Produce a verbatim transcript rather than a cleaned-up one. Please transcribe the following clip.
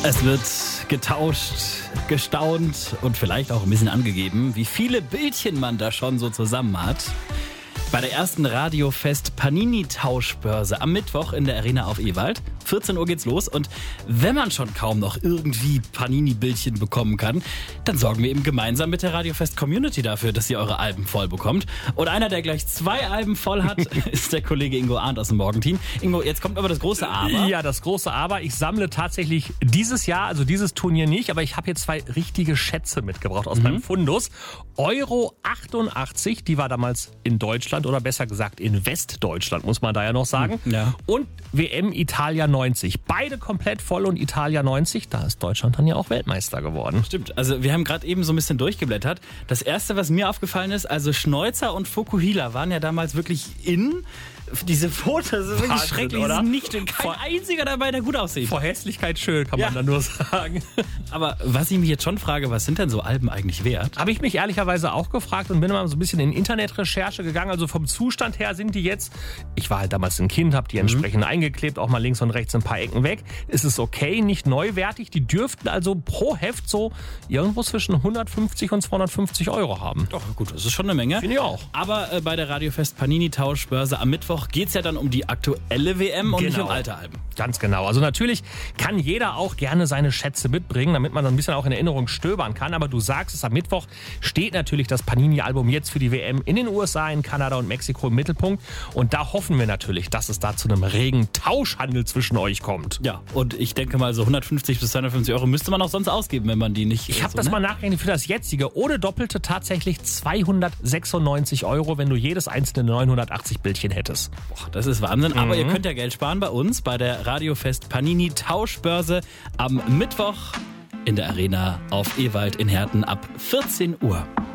Es wird getauscht, gestaunt und vielleicht auch ein bisschen angegeben, wie viele Bildchen man da schon so zusammen hat. Bei der ersten Radiofest Panini-Tauschbörse am Mittwoch in der Arena auf Ewald. vierzehn Uhr geht's los und wenn man schon kaum noch irgendwie Panini-Bildchen bekommen kann, dann sorgen wir eben gemeinsam mit der Radiofest-Community dafür, dass ihr eure Alben voll bekommt. Und einer, der gleich zwei Alben voll hat, ist der Kollege Ingo Arndt aus dem Morgenteam. Ingo, jetzt kommt aber das große Aber. Ja, das große Aber. Ich sammle tatsächlich dieses Jahr, also dieses Turnier nicht, aber ich habe hier zwei richtige Schätze mitgebracht aus mhm. meinem Fundus. Euro achtundachtzig, die war damals in Deutschland oder besser gesagt in Westdeutschland, muss man da ja noch sagen. Ja. Und W M Italia neunzig. Beide komplett voll und Italia neunzig, da ist Deutschland dann ja auch Weltmeister geworden. Stimmt, also wir haben gerade eben so ein bisschen durchgeblättert. Das erste, was mir aufgefallen ist, also Schneuzer und Fukuhila waren ja damals wirklich in. Diese Fotos sind wirklich Wahnsinn, schrecklich, oder? Sind nicht kein Vor- einziger dabei, der gut aussieht. Vor Hässlichkeit schön, kann Ja. man dann nur sagen. Aber was ich mich jetzt schon frage, was sind denn so Alben eigentlich wert? Habe ich mich ehrlicherweise auch gefragt und bin mal so ein bisschen in Internetrecherche gegangen. Also vom Zustand her sind die jetzt, ich war halt damals ein Kind, habe die entsprechend eingeklebt, auch mal links und rechts ein paar Ecken weg. Es ist okay, nicht neuwertig. Die dürften also pro Heft so irgendwo zwischen hundertfünfzig und zweihundertfünfzig Euro haben. Doch, gut, das ist schon eine Menge. Finde ich auch. Aber äh, bei der Radiofest Panini-Tauschbörse am Mittwoch geht es ja dann um die aktuelle W M und nicht um alte Alben. Ganz genau. Also natürlich kann jeder auch gerne seine Schätze mitbringen, damit man so ein bisschen auch in Erinnerung stöbern kann. Aber du sagst es, am Mittwoch steht natürlich das Panini-Album jetzt für die W M in den U S A, in Kanada und Mexiko im Mittelpunkt. Und da hoffen wir natürlich, dass es da zu einem regen Tauschhandel zwischen euch kommt. Ja, und ich denke mal, so hundertfünfzig bis zweihundertfünfzig Euro müsste man auch sonst ausgeben, wenn man die nicht... Ich habe so, das ne? mal nachgerechnet für das jetzige. Ohne Doppelte tatsächlich zweihundertsechsundneunzig Euro, wenn du jedes einzelne neunhundertachtzig Bildchen hättest. Boah, das ist Wahnsinn. Aber ihr könnt ja Geld sparen bei uns, bei der Radiofest Panini Tauschbörse am Mittwoch in der Arena auf Ewald in Herten ab vierzehn Uhr.